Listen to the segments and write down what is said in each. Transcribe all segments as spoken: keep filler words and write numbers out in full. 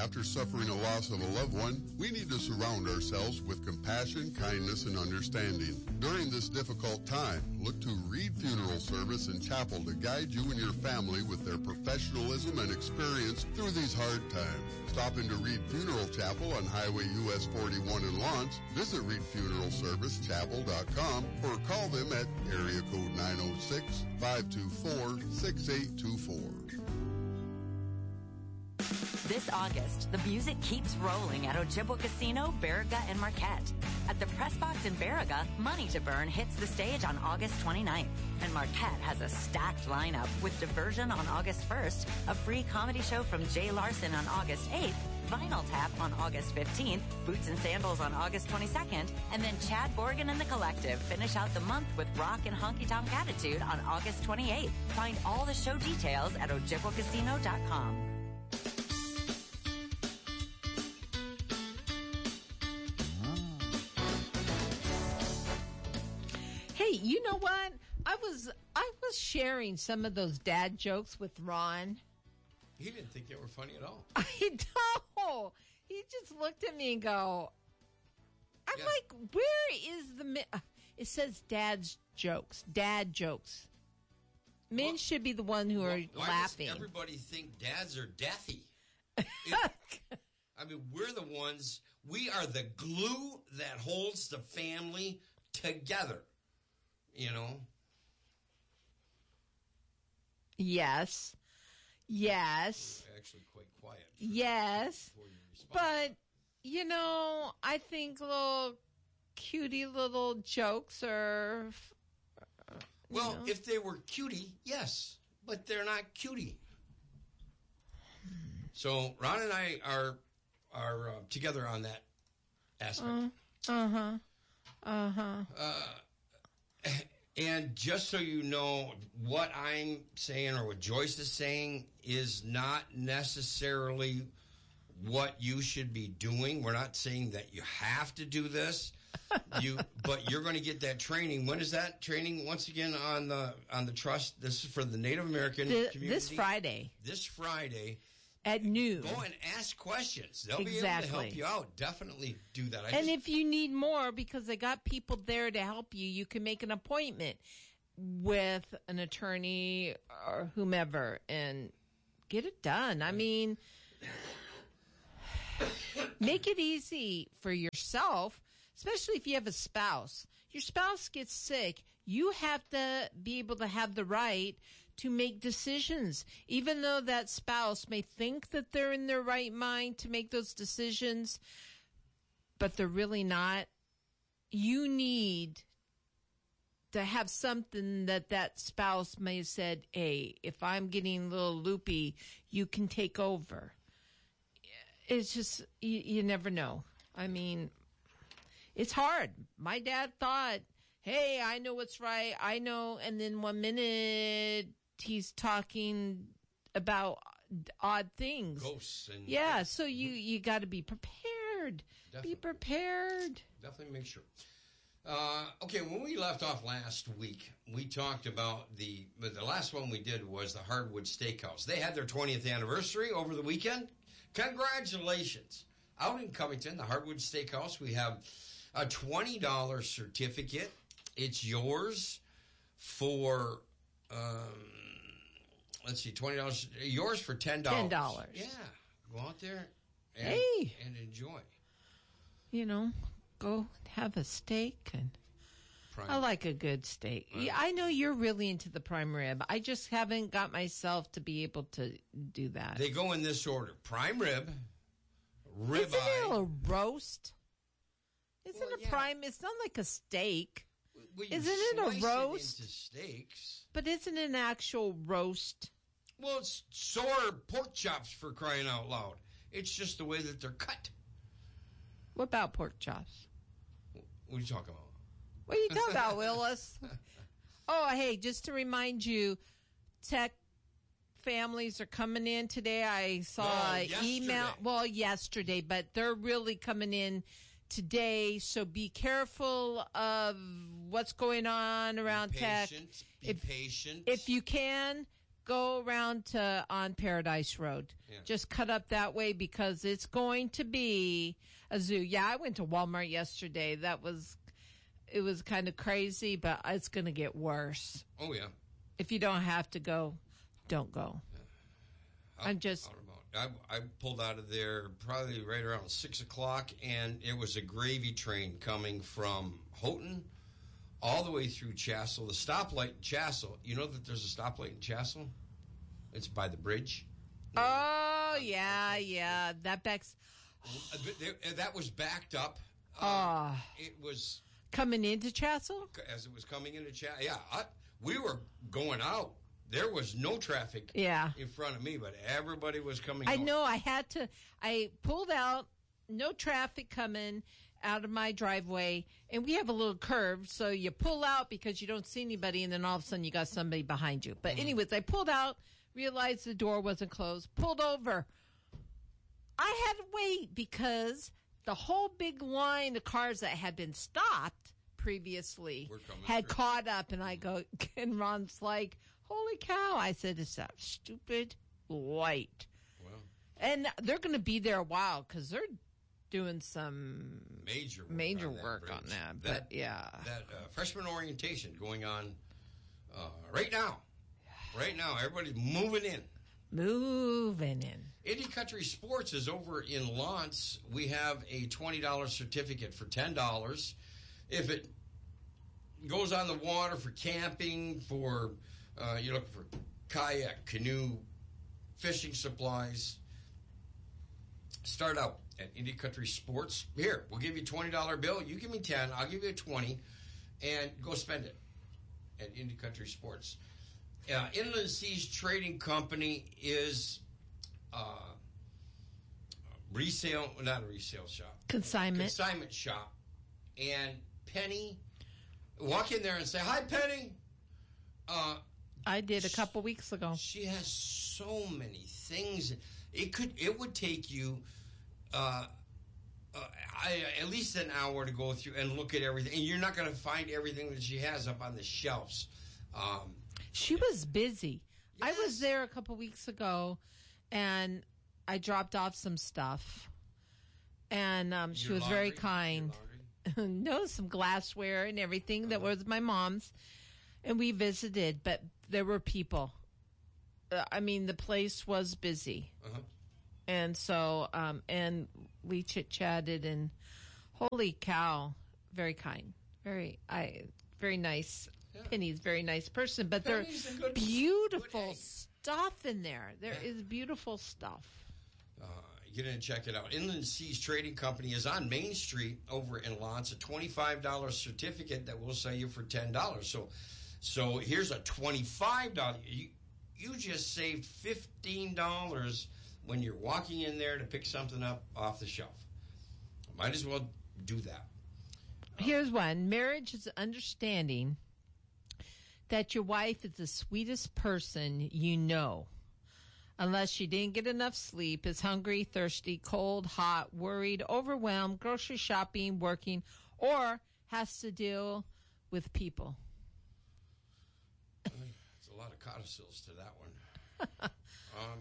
After suffering a loss of a loved one, we need to surround ourselves with compassion, kindness, and understanding. During this difficult time, look to Reed Funeral Service and Chapel to guide you and your family with their professionalism and experience through these hard times. Stop into Reed Funeral Chapel on Highway U S forty-one in Lawrence. Visit reed funeral service chapel dot com or call them at area code nine oh six, five two four, six eight two four. This August, the music keeps rolling at Ojibwa Casino, Baraga, and Marquette. At the Press Box in Baraga, Money to Burn hits the stage on August twenty-ninth. And Marquette has a stacked lineup with Diversion on August first, a free comedy show from Jay Larson on August eighth, Vinyl Tap on August fifteenth, Boots and Sandals on August twenty-second, and then Chad Borgen and the Collective finish out the month with Rock and Honky Tonk Attitude on August twenty-eighth. Find all the show details at ojibwa casino dot com. Hey, you know what? I was I was sharing some of those dad jokes with Ron. He didn't think they were funny at all. I know. He just looked at me and go, I'm Yeah. like, where is the... Mi-? It says dad's jokes. Dad jokes. Men Well, should be the one who are Why laughing. does everybody think dads are deathy? It- I mean, we're the ones, we are the glue that holds the family together, you know? Yes. Yes. Actually quite quiet. for- Yes. before you respond. But, you know, I think little cutie little jokes are... uh, you Well, know. if they were cutie, yes, but they're not cutie. So Ron and I are are uh, together on that aspect. Uh-huh. Uh-huh. And just so you know, what I'm saying or what Joyce is saying is not necessarily what you should be doing. We're not saying that you have to do this. You, but you're going to get that training. When is that training? Once again on the on the trust. This is for the Native American The- community. this Friday This Friday. at noon. Go and ask questions. They'll be able Exactly. to help you out. Definitely do that. I And just, if you need more, because they got people there to help you, you can make an appointment with an attorney or whomever and get it done. I mean, make it easy for yourself, especially if you have a spouse. Your spouse gets sick. You have to be able to have the right to make decisions, even though that spouse may think that they're in their right mind to make those decisions, but they're really not. You need to have something that that spouse may have said, hey, if I'm getting a little loopy, you can take over. It's just, you, you never know. I mean, it's hard. My dad thought, hey, I know what's right. I know. And then one minute he's talking about odd things. Ghosts and yeah. So you, you got to be prepared. Definitely. Be prepared. Definitely make sure. Uh, okay, when we left off last week, we talked about the, but the last one we did was the Hardwood Steakhouse. They had their twentieth anniversary over the weekend. Congratulations. Out in Covington, the Hardwood Steakhouse, we have a twenty dollars certificate. It's yours for, um, let's see, twenty dollars. Yours for ten dollars. ten dollars. Yeah. Go out there and, Hey. and enjoy. You know, go have a steak. And Prime. I like a good steak. Right. Yeah, I know you're really into the prime rib. I just haven't got myself to be able to do that. They go in this order. Prime rib, rib Isn't it eye. a roast? Isn't Well, a yeah. prime? It's not like a steak, Well, you Isn't it a slice roast? into steaks. but isn't it an actual roast? Well, it's so are pork chops, for crying out loud. It's just the way that they're cut. What about pork chops? What are you talking about? What are you talking about, Willis? Oh, hey, just to remind you, tech families are coming in today. I saw No, an email. yesterday. Well, yesterday, but they're really coming in today. So be careful of what's going on around Be tech. patient. Be If- patient. If you can, go around to on Paradise Road. Yeah. Just cut up that way because it's going to be a zoo. Yeah, I went to Walmart yesterday. That was, it was kind of crazy, but it's going to get worse. Oh, yeah. If you don't have to go, don't go. How, I'm just... I, I pulled out of there probably right around six o'clock, and it was a gravy train coming from Houghton all the way through Chassel. The stoplight in Chassel, you know that there's a stoplight in Chassel? It's by the bridge. Oh, yeah, yeah. That backs... That was backed up. Oh. Um, it was... Coming into Chassel? As it was coming into Chassel. Yeah, I, we were going out. There was no traffic yeah. in front of me, but everybody was coming I home. know. I had to. I pulled out, no traffic coming out of my driveway, and we have a little curve, so you pull out because you don't see anybody, and then all of a sudden you got somebody behind you. But mm-hmm. anyways, I pulled out, realized the door wasn't closed, pulled over. I had to wait because the whole big line of cars that had been stopped previously had through. Caught up, and I go, and Ron's like, holy cow. I said, it's that stupid light. Well, and they're going to be there a while because they're doing some major work major on work that on that. that. But, yeah. That uh, freshman orientation going on uh, right now. Right now. Everybody's moving in. Moving in. Indie Country Sports is over in Lawrence. We have a twenty dollars certificate for ten dollars. If it goes on the water for camping, for... Uh, you're looking for kayak, canoe, fishing supplies. Start out at Indie Country Sports. Here, we'll give you a twenty dollar bill. You give me ten, I'll give you a twenty, and go spend it at Indie Country Sports. Uh, Inland Seas Trading Company is uh, resale, not a resale shop. Consignment. Consignment shop. And Penny, walk in there and say, hi, Penny. Uh, I did a couple weeks ago. She has so many things. It could, it would take you uh, uh, I, at least an hour to go through and look at everything. And you're not going to find everything that she has up on the shelves. Um, she was busy. Yes. I was there a couple weeks ago, and I dropped off some stuff. And um, she Your was laundry? very kind. No, some glassware and everything uh-huh. that was my mom's. And we visited, but there were people. Uh, I mean, the place was busy. Uh-huh. And so, um, and we chit-chatted, and holy cow, very kind. Very, I, very nice. Yeah. Penny's a very nice person, but Penny's there's good, beautiful good stuff in there. There yeah. is beautiful stuff. Uh, get in and check it out. Inland Seas Trading Company is on Main Street over in Lawrence. A twenty-five dollars certificate that we'll sell you for ten dollars. So, So here's a twenty-five dollars. You, you just saved fifteen dollars when you're walking in there to pick something up off the shelf. Might as well do that. Here's one. Marriage is understanding that your wife is the sweetest person you know. Unless she didn't get enough sleep, is hungry, thirsty, cold, hot, worried, overwhelmed, grocery shopping, working, or has to deal with people. There's a lot of codicils to that one. um,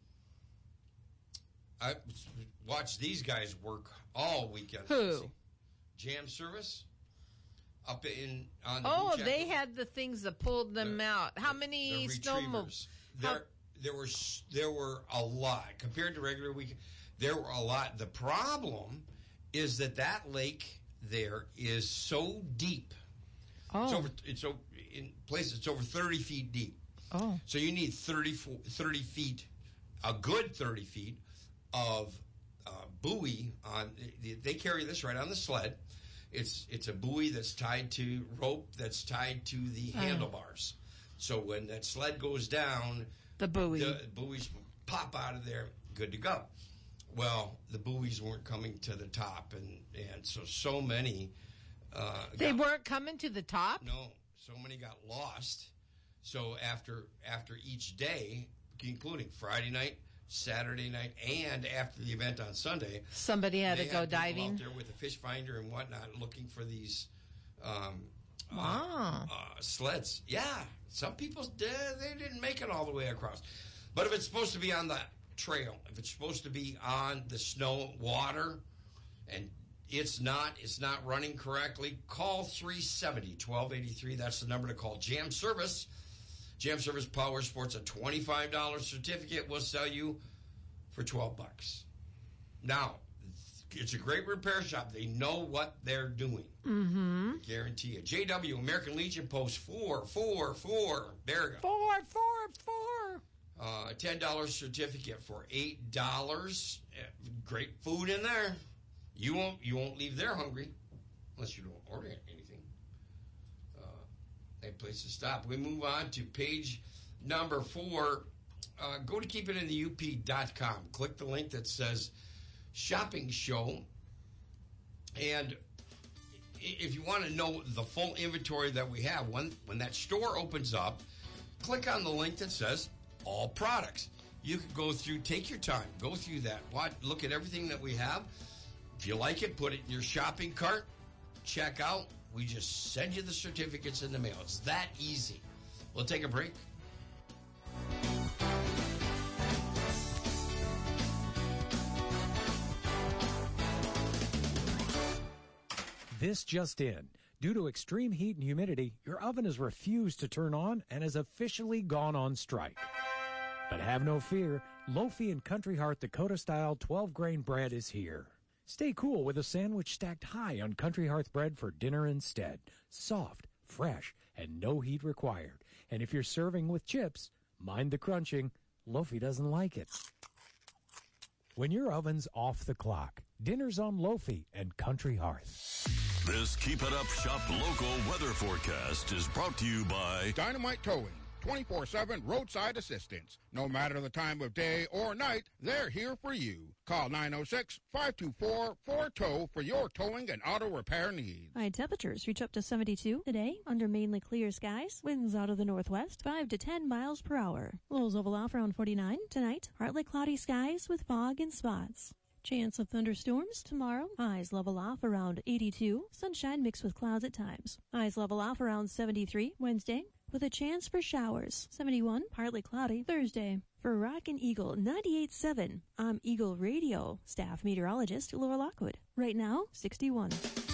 I watched these guys work all weekend. Who? Jam Service up in on the oh, beach they after. had the things that pulled them the, out. How the, many the snowmobiles? There, there were there were a lot compared to regular weekend. There were a lot. The problem is that that lake there is so deep. Oh, it's over. It's over, in places. It's over thirty feet deep. Oh, so you need thirty, thirty feet, a good thirty feet of uh, buoy on. They carry this right on the sled. It's it's a buoy that's tied to rope that's tied to the oh. handlebars. So when that sled goes down, the buoy, the buoys pop out of there, good to go. Well, the buoys weren't coming to the top, and, and so so many. Uh, they got, weren't coming to the top? No, so many got lost. So after after each day, including Friday night, Saturday night, and after the event on Sunday, somebody had to go had diving out there with a fish finder and whatnot, looking for these um, Wow. Uh, uh, sleds. Yeah. Some people, did, they didn't make it all the way across. But if it's supposed to be on the trail, if it's supposed to be on the snow, water, and it's not, it's not running correctly, call three seventy, twelve eighty-three. That's the number to call. Jam Service. Jam Service Power Sports, a twenty-five dollars certificate will sell you for twelve bucks. Now, it's a great repair shop. They know what they're doing. Mm-hmm. Guarantee it. J W, American Legion Post four four four. There you go. Four, four, four. Uh, ten dollars certificate for eight dollars. Great food in there. You won't you won't leave there hungry unless you don't order anything. Uh, a place to stop. We move on to page number four. Uh, go to keep it in the U P dot com. Click the link that says shopping show. And if you want to know the full inventory that we have, when, when that store opens up, click on the link that says all products. You can go through, take your time, go through that, watch, look at everything that we have. If you like it, put it in your shopping cart, check out. We just send you the certificates in the mail. It's that easy. We'll take a break. This just in. Due to extreme heat and humidity, your oven has refused to turn on and has officially gone on strike. But have no fear, Lofi and Country Hearth Dakota-style twelve-grain bread is here. Stay cool with a sandwich stacked high on Country Hearth bread for dinner instead. Soft, fresh, and no heat required. And if you're serving with chips, mind the crunching. Lofi doesn't like it. When your oven's off the clock, dinner's on Lofi and Country Hearth. This Keep It Up Shop local weather forecast is brought to you by Dynamite Towing, twenty-four seven roadside assistance. No matter the time of day or night, they're here for you. Call nine oh six, five two four, four T O W for your towing and auto repair needs. High temperatures reach up to seventy-two today under mainly clear skies. Winds out of the northwest, five to ten miles per hour. Lows level off around forty-nine. Tonight, partly cloudy skies with fog and spots. Chance of thunderstorms tomorrow. Highs level off around eighty-two. Sunshine mixed with clouds at times. Highs level off around seventy-three Wednesday with a chance for showers. seventy-one, partly cloudy Thursday. For Rockin' Eagle ninety-eight point seven, I'm Eagle Radio staff meteorologist Laura Lockwood. Right now, sixty-one.